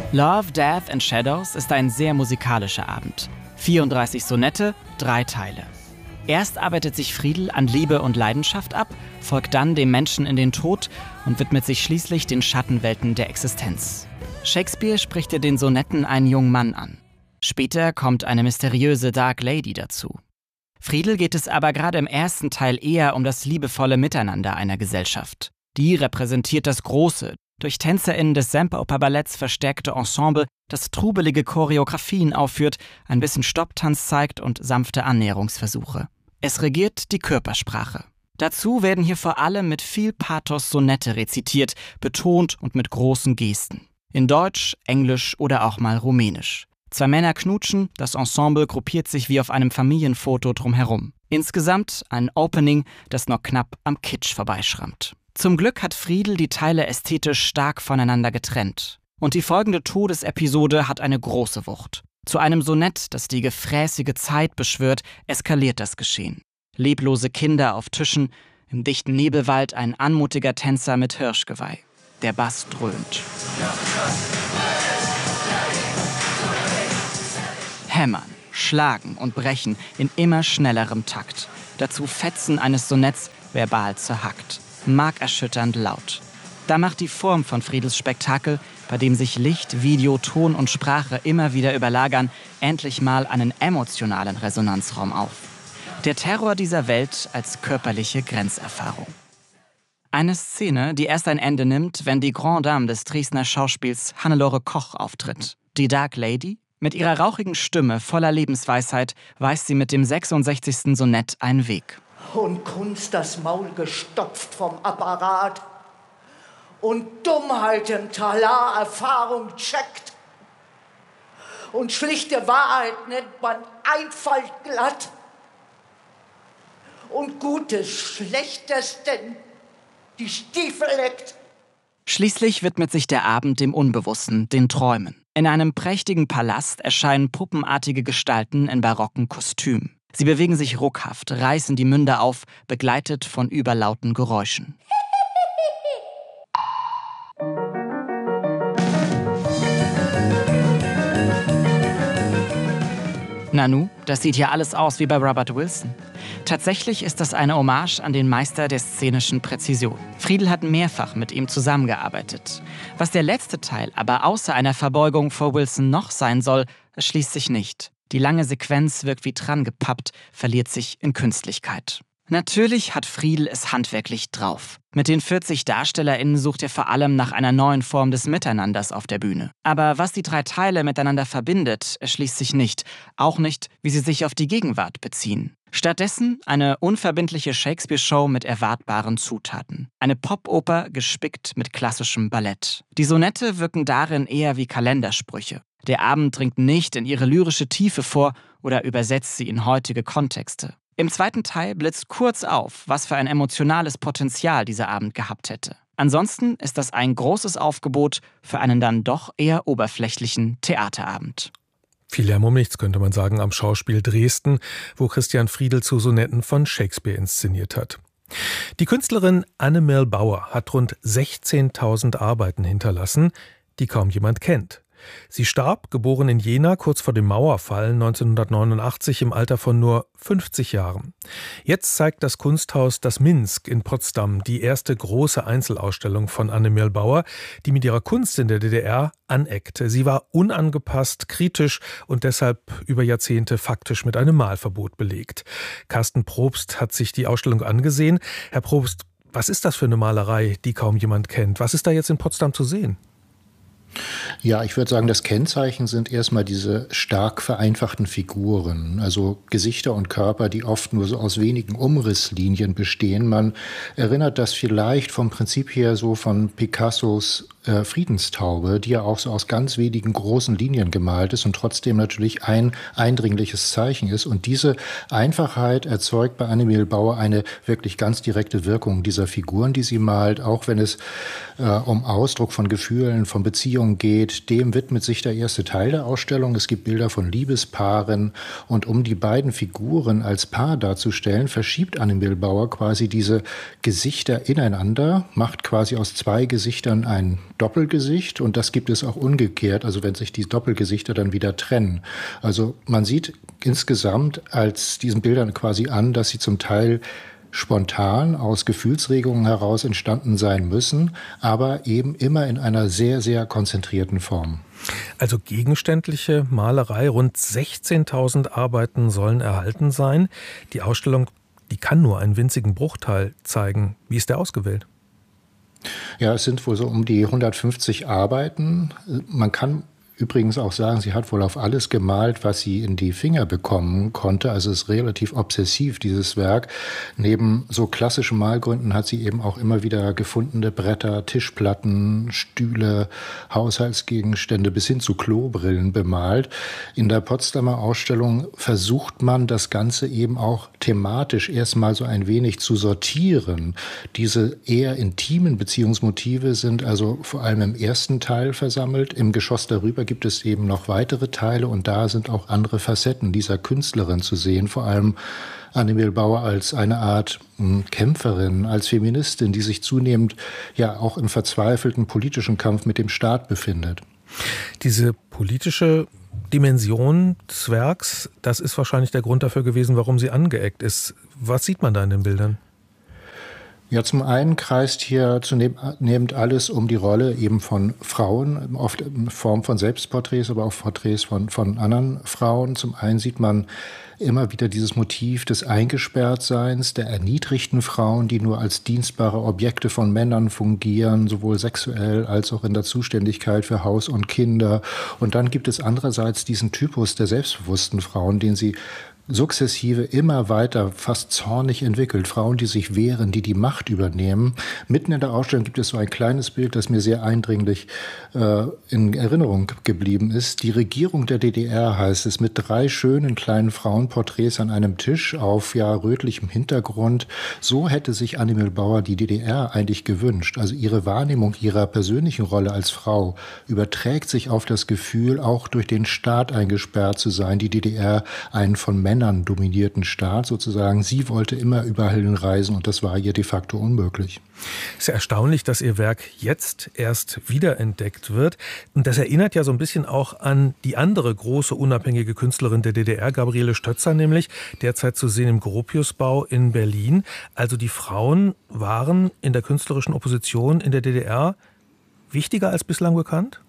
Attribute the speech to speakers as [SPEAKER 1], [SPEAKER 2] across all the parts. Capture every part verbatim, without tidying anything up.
[SPEAKER 1] Love, Death and Shadows ist ein sehr musikalischer Abend. vierunddreißig Sonette, drei Teile. Erst arbeitet sich Friedel an Liebe und Leidenschaft ab, folgt dann dem Menschen in den Tod und widmet sich schließlich den Schattenwelten der Existenz. Shakespeare spricht in den Sonetten einen jungen Mann an. Später kommt eine mysteriöse Dark Lady dazu. Friedel geht es aber gerade im ersten Teil eher um das liebevolle Miteinander einer Gesellschaft. Die repräsentiert das große, durch TänzerInnen des Semperoper-Balletts verstärkte Ensemble, das trubelige Choreografien aufführt, ein bisschen Stopptanz zeigt und sanfte Annäherungsversuche. Es regiert die Körpersprache. Dazu werden hier vor allem mit viel Pathos Sonette rezitiert, betont und mit großen Gesten. In Deutsch, Englisch oder auch mal Rumänisch. Zwei Männer knutschen, das Ensemble gruppiert sich wie auf einem Familienfoto drumherum. Insgesamt ein Opening, das noch knapp am Kitsch vorbeischrammt. Zum Glück hat Friedel die Teile ästhetisch stark voneinander getrennt. Und die folgende Todesepisode hat eine große Wucht. Zu einem Sonett, das die gefräßige Zeit beschwört, eskaliert das Geschehen. Leblose Kinder auf Tischen, im dichten Nebelwald ein anmutiger Tänzer mit Hirschgeweih. Der Bass dröhnt. Hämmern, schlagen und brechen in immer schnellerem Takt. Dazu Fetzen eines Sonetts verbal zerhackt. Markerschütternd laut. Da macht die Form von Friedels Spektakel, bei dem sich Licht, Video, Ton und Sprache immer wieder überlagern, endlich mal einen emotionalen Resonanzraum auf. Der Terror dieser Welt als körperliche Grenzerfahrung. Eine Szene, die erst ein Ende nimmt, wenn die Grande Dame des Dresdner Schauspiels Hannelore Koch auftritt. Die Dark Lady? Mit ihrer rauchigen Stimme voller Lebensweisheit weist sie mit dem sechsundsechzigsten Sonett einen Weg.
[SPEAKER 2] Und Kunst das Maul gestopft vom Apparat und Dummheit im Talar Erfahrung checkt. Und schlichte Wahrheit nennt man Einfalt glatt. Und Gutes, Schlechtesten die Stiefel leckt.
[SPEAKER 1] Schließlich widmet sich der Abend dem Unbewussten, den Träumen. In einem prächtigen Palast erscheinen puppenartige Gestalten in barocken Kostümen. Sie bewegen sich ruckhaft, reißen die Münder auf, begleitet von überlauten Geräuschen. Nanu, das sieht ja alles aus wie bei Robert Wilson. Tatsächlich ist das eine Hommage an den Meister der szenischen Präzision. Friedel hat mehrfach mit ihm zusammengearbeitet. Was der letzte Teil aber außer einer Verbeugung vor Wilson noch sein soll, erschließt sich nicht. Die lange Sequenz wirkt wie dran gepappt, verliert sich in Künstlichkeit. Natürlich hat Friedel es handwerklich drauf. Mit den vierzig DarstellerInnen sucht er vor allem nach einer neuen Form des Miteinanders auf der Bühne. Aber was die drei Teile miteinander verbindet, erschließt sich nicht. Auch nicht, wie sie sich auf die Gegenwart beziehen. Stattdessen eine unverbindliche Shakespeare-Show mit erwartbaren Zutaten. Eine Popoper gespickt mit klassischem Ballett. Die Sonette wirken darin eher wie Kalendersprüche. Der Abend dringt nicht in ihre lyrische Tiefe vor oder übersetzt sie in heutige Kontexte. Im zweiten Teil blitzt kurz auf, was für ein emotionales Potenzial dieser Abend gehabt hätte. Ansonsten ist das ein großes Aufgebot für einen dann doch eher oberflächlichen Theaterabend.
[SPEAKER 3] Viel Lärm um nichts, könnte man sagen, am Schauspiel Dresden, wo Christian Friedel zu Sonetten von Shakespeare inszeniert hat. Die Künstlerin Annemel Bauer hat rund sechzehntausend Arbeiten hinterlassen, die kaum jemand kennt. Sie starb, geboren in Jena, kurz vor dem Mauerfall neunzehnhundertneunundachtzig im Alter von nur fünfzig Jahren. Jetzt zeigt das Kunsthaus Das Minsk in Potsdam die erste große Einzelausstellung von Annemel Bauer, die mit ihrer Kunst in der D D R aneckte. Sie war unangepasst, kritisch und deshalb über Jahrzehnte faktisch mit einem Malverbot belegt. Carsten Probst hat sich die Ausstellung angesehen. Herr Probst, was ist das für eine Malerei, die kaum jemand kennt? Was ist da jetzt in Potsdam zu sehen?
[SPEAKER 4] Ja, ich würde sagen, das Kennzeichen sind erstmal diese stark vereinfachten Figuren, also Gesichter und Körper, die oft nur so aus wenigen Umrisslinien bestehen. Man erinnert das vielleicht vom Prinzip her so von Picassos äh, Friedenstaube, die ja auch so aus ganz wenigen großen Linien gemalt ist und trotzdem natürlich ein eindringliches Zeichen ist. Und diese Einfachheit erzeugt bei Annemel Bauer eine wirklich ganz direkte Wirkung dieser Figuren, die sie malt, auch wenn es äh, um Ausdruck von Gefühlen, von Beziehungen geht. Dem widmet sich der erste Teil der Ausstellung. Es gibt Bilder von Liebespaaren und um die beiden Figuren als Paar darzustellen, verschiebt Annemel Bauer quasi diese Gesichter ineinander, macht quasi aus zwei Gesichtern ein Doppelgesicht und das gibt es auch umgekehrt, also wenn sich die Doppelgesichter dann wieder trennen. Also man sieht insgesamt als diesen Bildern quasi an, dass sie zum Teil spontan aus Gefühlsregungen heraus entstanden sein müssen, aber eben immer in einer sehr, sehr konzentrierten Form.
[SPEAKER 3] Also gegenständliche Malerei, rund sechzehntausend Arbeiten sollen erhalten sein. Die Ausstellung, die kann nur einen winzigen Bruchteil zeigen. Wie ist der ausgewählt?
[SPEAKER 4] Ja, es sind wohl so um die hundertfünfzig Arbeiten. Man kann übrigens auch sagen, sie hat wohl auf alles gemalt, was sie in die Finger bekommen konnte. Also es ist relativ obsessiv, dieses Werk. Neben so klassischen Malgründen hat sie eben auch immer wieder gefundene Bretter, Tischplatten, Stühle, Haushaltsgegenstände bis hin zu Klobrillen bemalt. In der Potsdamer Ausstellung versucht man, das Ganze eben auch thematisch erstmal so ein wenig zu sortieren. Diese eher intimen Beziehungsmotive sind also vor allem im ersten Teil versammelt. Im Geschoss darüber gibt es eben noch weitere Teile und da sind auch andere Facetten dieser Künstlerin zu sehen, vor allem Annemil Bauer als eine Art mh, Kämpferin, als Feministin, die sich zunehmend ja auch im verzweifelten politischen Kampf mit dem Staat befindet.
[SPEAKER 3] Diese politische Dimension des Werks, das ist wahrscheinlich der Grund dafür gewesen, warum sie angeeckt ist. Was sieht man da in den Bildern?
[SPEAKER 4] Ja, zum einen kreist hier zunehmend alles um die Rolle eben von Frauen, oft in Form von Selbstporträts, aber auch Porträts von, von anderen Frauen. Zum einen sieht man immer wieder dieses Motiv des Eingesperrtseins, der erniedrigten Frauen, die nur als dienstbare Objekte von Männern fungieren, sowohl sexuell als auch in der Zuständigkeit für Haus und Kinder. Und dann gibt es andererseits diesen Typus der selbstbewussten Frauen, den sie sukzessive immer weiter, fast zornig entwickelt. Frauen, die sich wehren, die die Macht übernehmen. Mitten in der Ausstellung gibt es so ein kleines Bild, das mir sehr eindringlich äh, in Erinnerung geblieben ist. Die Regierung der D D R heißt es, mit drei schönen kleinen Frauenporträts an einem Tisch auf ja rötlichem Hintergrund. So hätte sich Annemil Bauer die D D R eigentlich gewünscht. Also ihre Wahrnehmung ihrer persönlichen Rolle als Frau überträgt sich auf das Gefühl, auch durch den Staat eingesperrt zu sein. Die D D R einen von Männern dominierten Staat sozusagen. Sie wollte immer überall hinreisen und das war ihr de facto unmöglich.
[SPEAKER 3] Es ist ja erstaunlich, dass ihr Werk jetzt erst wiederentdeckt wird. Und das erinnert ja so ein bisschen auch an die andere große unabhängige Künstlerin der D D R, Gabriele Stötzer nämlich, derzeit zu sehen im Gropiusbau in Berlin. Also die Frauen waren in der künstlerischen Opposition in der D D R wichtiger als bislang bekannt?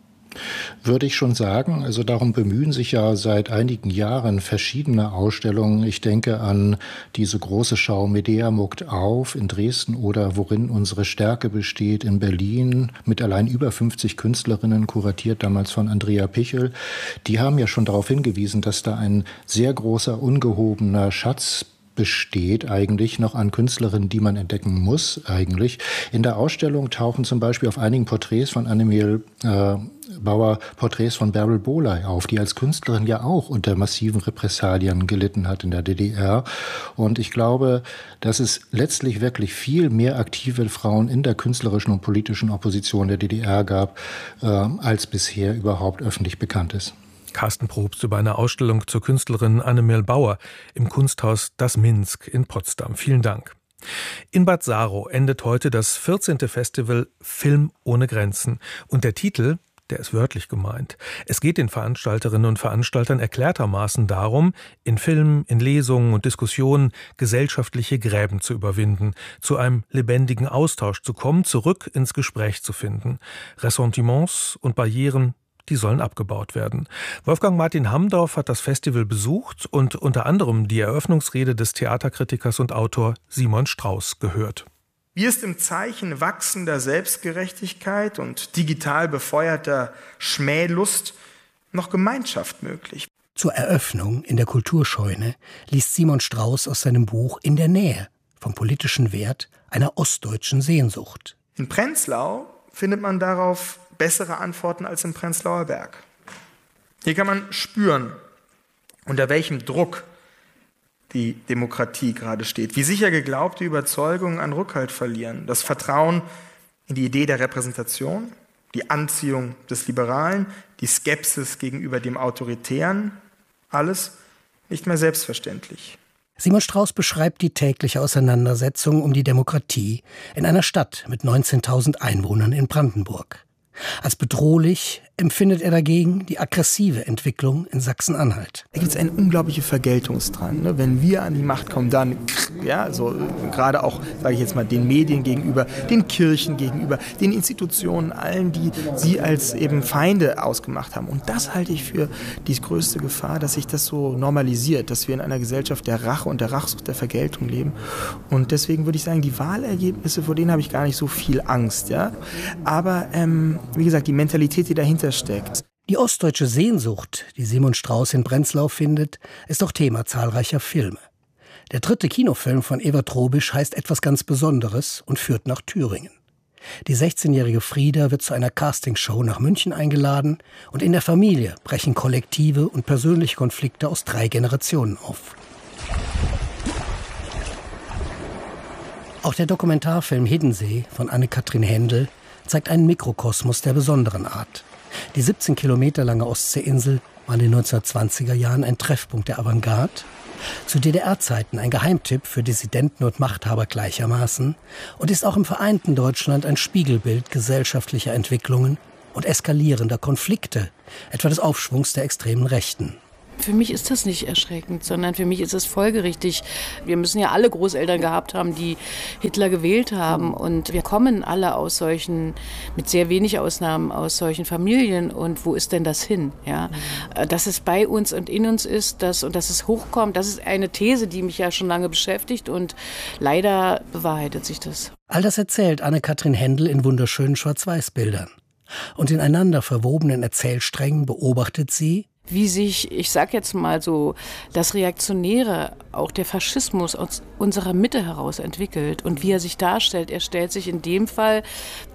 [SPEAKER 4] Würde ich schon sagen. Also darum bemühen sich ja seit einigen Jahren verschiedene Ausstellungen. Ich denke an diese große Schau Medea muckt auf in Dresden oder Worin unsere Stärke besteht in Berlin mit allein über fünfzig Künstlerinnen, kuratiert damals von Andrea Pichel. Die haben ja schon darauf hingewiesen, dass da ein sehr großer, ungehobener Schatz besteht eigentlich noch an Künstlerinnen, die man entdecken muss eigentlich. In der Ausstellung tauchen zum Beispiel auf einigen Porträts von Annemil äh, Bauer Porträts von Beryl Boley auf, die als Künstlerin ja auch unter massiven Repressalien gelitten hat in der D D R. Und ich glaube, dass es letztlich wirklich viel mehr aktive Frauen in der künstlerischen und politischen Opposition der D D R gab, äh, als bisher überhaupt öffentlich bekannt ist.
[SPEAKER 3] Carsten Probst über eine Ausstellung zur Künstlerin Annemil Bauer im Kunsthaus Das Minsk in Potsdam. Vielen Dank. In Bad Saro endet heute das vierzehnte Festival Film ohne Grenzen. Und der Titel, der ist wörtlich gemeint. Es geht den Veranstalterinnen und Veranstaltern erklärtermaßen darum, in Filmen, in Lesungen und Diskussionen gesellschaftliche Gräben zu überwinden, zu einem lebendigen Austausch zu kommen, zurück ins Gespräch zu finden. Ressentiments und Barrieren, die sollen abgebaut werden. Wolfgang Martin Hamdorf hat das Festival besucht und unter anderem die Eröffnungsrede des Theaterkritikers und Autor Simon Strauß gehört.
[SPEAKER 5] Wie ist im Zeichen wachsender Selbstgerechtigkeit und digital befeuerter Schmählust noch Gemeinschaft möglich?
[SPEAKER 6] Zur Eröffnung in der Kulturscheune liest Simon Strauß aus seinem Buch In der Nähe vom politischen Wert einer ostdeutschen Sehnsucht.
[SPEAKER 5] In Prenzlau findet man darauf bessere Antworten als im Prenzlauer Berg. Hier kann man spüren, unter welchem Druck die Demokratie gerade steht, wie sicher geglaubte Überzeugungen an Rückhalt verlieren, das Vertrauen in die Idee der Repräsentation, die Anziehung des Liberalen, die Skepsis gegenüber dem Autoritären, alles nicht mehr selbstverständlich.
[SPEAKER 6] Simon Strauß beschreibt die tägliche Auseinandersetzung um die Demokratie in einer Stadt mit neunzehntausend Einwohnern in Brandenburg. Als bedrohlich empfindet er dagegen die aggressive Entwicklung in Sachsen-Anhalt.
[SPEAKER 5] Da gibt es einen unglaublichen Vergeltungsdrang. Ne? Wenn wir an die Macht kommen, dann, ja, so gerade auch, sage ich jetzt mal, den Medien gegenüber, den Kirchen gegenüber, den Institutionen, allen, die sie als eben Feinde ausgemacht haben. Und das halte ich für die größte Gefahr, dass sich das so normalisiert, dass wir in einer Gesellschaft der Rache und der Rachsucht, der Vergeltung leben. Und deswegen würde ich sagen, die Wahlergebnisse, vor denen habe ich gar nicht so viel Angst. Ja? Aber ähm, wie gesagt, die Mentalität, die dahinter steckt.
[SPEAKER 6] Die ostdeutsche Sehnsucht, die Simon Strauß in Prenzlau findet, ist auch Thema zahlreicher Filme. Der dritte Kinofilm von Evert Robisch heißt Etwas ganz Besonderes und führt nach Thüringen. Die sechzehnjährige Frieda wird zu einer Castingshow nach München eingeladen und in der Familie brechen kollektive und persönliche Konflikte aus drei Generationen auf. Auch der Dokumentarfilm Hiddensee von Anne-Kathrin Händel zeigt einen Mikrokosmos der besonderen Art. Die siebzehn Kilometer lange Ostseeinsel war in den neunzehnhundertzwanziger Jahren ein Treffpunkt der Avantgarde, zu D D R-Zeiten ein Geheimtipp für Dissidenten und Machthaber gleichermaßen und ist auch im vereinten Deutschland ein Spiegelbild gesellschaftlicher Entwicklungen und eskalierender Konflikte, etwa des Aufschwungs der extremen Rechten.
[SPEAKER 7] Für mich ist das nicht erschreckend, sondern für mich ist es folgerichtig. Wir müssen ja alle Großeltern gehabt haben, die Hitler gewählt haben. Und wir kommen alle aus solchen, mit sehr wenig Ausnahmen, aus solchen Familien. Und wo ist denn das hin? Ja? Dass es bei uns und in uns ist, dass, und dass es hochkommt, das ist eine These, die mich ja schon lange beschäftigt. Und leider bewahrheitet sich das.
[SPEAKER 6] All das erzählt Anne-Kathrin Händel in wunderschönen Schwarz-Weiß-Bildern. Und in einander verwobenen Erzählsträngen beobachtet sie,
[SPEAKER 7] wie sich, ich sag jetzt mal so, das Reaktionäre, auch der Faschismus aus unserer Mitte heraus entwickelt und wie er sich darstellt. Er stellt sich in dem Fall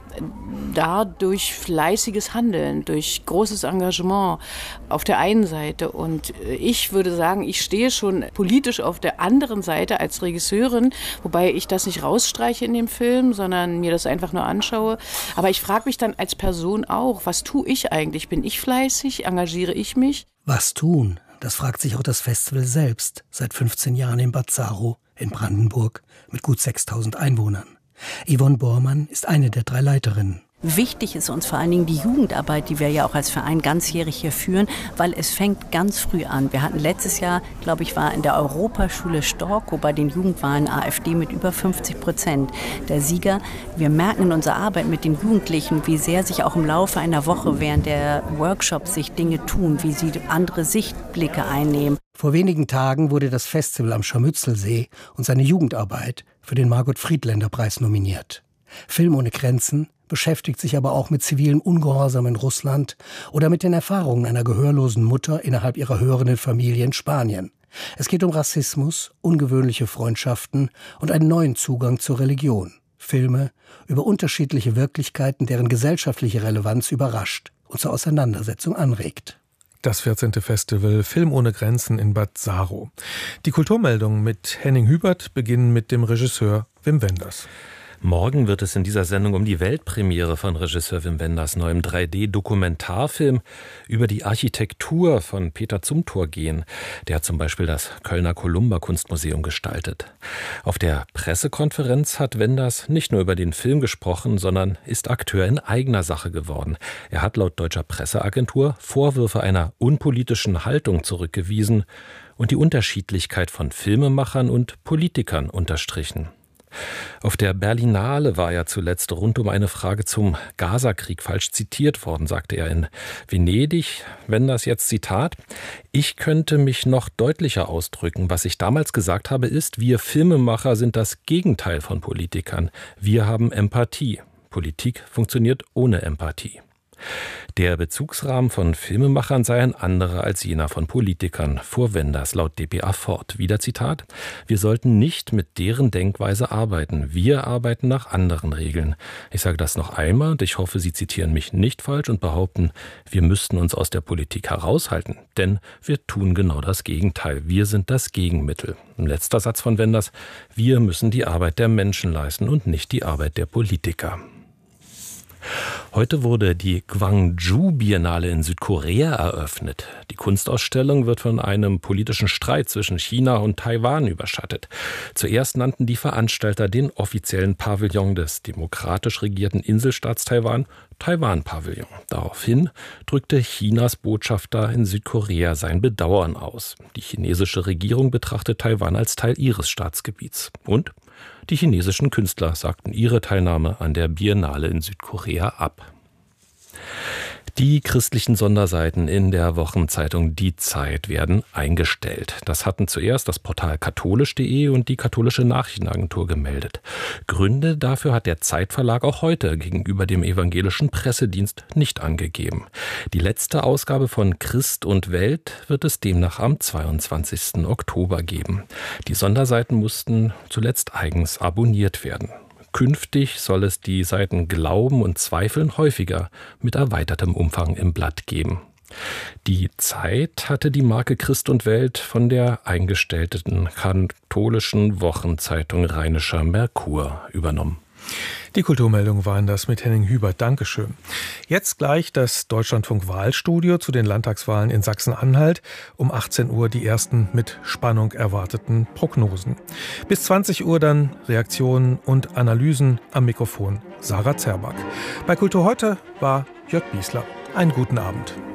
[SPEAKER 7] dar durch fleißiges Handeln, durch großes Engagement auf der einen Seite. Und ich würde sagen, ich stehe schon politisch auf der anderen Seite als Regisseurin, wobei ich das nicht rausstreiche in dem Film, sondern mir das einfach nur anschaue. Aber ich frage mich dann als Person auch, was tue ich eigentlich? Bin ich fleißig? Engagiere ich mich?
[SPEAKER 6] Was tun? Das fragt sich auch das Festival selbst, seit fünfzehn Jahren in Bad Saro in Brandenburg mit gut sechstausend Einwohnern. Yvonne Bormann ist eine der drei Leiterinnen.
[SPEAKER 8] Wichtig ist uns vor allen Dingen die Jugendarbeit, die wir ja auch als Verein ganzjährig hier führen, weil es fängt ganz früh an. Wir hatten letztes Jahr, glaube ich, war in der Europaschule Storkow bei den Jugendwahlen AfD mit über fünfzig Prozent der Sieger. Wir merken in unserer Arbeit mit den Jugendlichen, wie sehr sich auch im Laufe einer Woche während der Workshops sich Dinge tun, wie sie andere Sichtblicke einnehmen.
[SPEAKER 6] Vor wenigen Tagen wurde das Festival am Scharmützelsee und seine Jugendarbeit für den Margot-Friedländer-Preis nominiert. Film ohne Grenzen beschäftigt sich aber auch mit zivilem Ungehorsam in Russland oder mit den Erfahrungen einer gehörlosen Mutter innerhalb ihrer hörenden Familie in Spanien. Es geht um Rassismus, ungewöhnliche Freundschaften und einen neuen Zugang zur Religion. Filme über unterschiedliche Wirklichkeiten, deren gesellschaftliche Relevanz überrascht und zur Auseinandersetzung anregt.
[SPEAKER 3] Das vierzehnte Festival Film ohne Grenzen in Bad Saro. Die Kulturmeldungen mit Henning Hubert beginnen mit dem Regisseur Wim Wenders.
[SPEAKER 9] Morgen wird es in dieser Sendung um die Weltpremiere von Regisseur Wim Wenders neuem drei D-Dokumentarfilm über die Architektur von Peter Zumthor gehen. Der hat zum Beispiel das Kölner Columba-Kunstmuseum gestaltet. Auf der Pressekonferenz hat Wenders nicht nur über den Film gesprochen, sondern ist Akteur in eigener Sache geworden. Er hat laut deutscher Presseagentur Vorwürfe einer unpolitischen Haltung zurückgewiesen und die Unterschiedlichkeit von Filmemachern und Politikern unterstrichen. Auf der Berlinale war er zuletzt rund um eine Frage zum Gaza-Krieg falsch zitiert worden, sagte er in Venedig. Wenders jetzt Zitat: Ich könnte mich noch deutlicher ausdrücken. Was ich damals gesagt habe, ist, wir Filmemacher sind das Gegenteil von Politikern. Wir haben Empathie. Politik funktioniert ohne Empathie. Der Bezugsrahmen von Filmemachern sei ein anderer als jener von Politikern, fuhr Wenders laut D P A fort. Wieder Zitat: Wir sollten nicht mit deren Denkweise arbeiten. Wir arbeiten nach anderen Regeln. Ich sage das noch einmal und ich hoffe, Sie zitieren mich nicht falsch und behaupten, wir müssten uns aus der Politik heraushalten. Denn wir tun genau das Gegenteil. Wir sind das Gegenmittel. Ein letzter Satz von Wenders: Wir müssen die Arbeit der Menschen leisten und nicht die Arbeit der Politiker. Heute wurde die Gwangju-Biennale in Südkorea eröffnet. Die Kunstausstellung wird von einem politischen Streit zwischen China und Taiwan überschattet. Zuerst nannten die Veranstalter den offiziellen Pavillon des demokratisch regierten Inselstaats Taiwan Taiwan-Pavillon. Daraufhin drückte Chinas Botschafter in Südkorea sein Bedauern aus. Die chinesische Regierung betrachtet Taiwan als Teil ihres Staatsgebiets. Und die chinesischen Künstler sagten ihre Teilnahme an der Biennale in Südkorea ab. Die christlichen Sonderseiten in der Wochenzeitung Die Zeit werden eingestellt. Das hatten zuerst das Portal katholisch punkt de und die Katholische Nachrichtenagentur gemeldet. Gründe dafür hat der Zeitverlag auch heute gegenüber dem evangelischen Pressedienst nicht angegeben. Die letzte Ausgabe von Christ und Welt wird es demnach am zweiundzwanzigsten Oktober geben. Die Sonderseiten mussten zuletzt eigens abonniert werden. Künftig soll es die Seiten Glauben und Zweifeln häufiger mit erweitertem Umfang im Blatt geben. Die Zeit hatte die Marke Christ und Welt von der eingestellten katholischen Wochenzeitung Rheinischer Merkur übernommen.
[SPEAKER 3] Die Kulturmeldungen waren das mit Henning Hubert. Dankeschön. Jetzt gleich das Deutschlandfunk-Wahlstudio zu den Landtagswahlen in Sachsen-Anhalt. Um achtzehn Uhr die ersten mit Spannung erwarteten Prognosen. Bis zwanzig Uhr dann Reaktionen und Analysen. Am Mikrofon Sarah Zerback. Bei Kultur heute war Jörg Biesler. Einen guten Abend.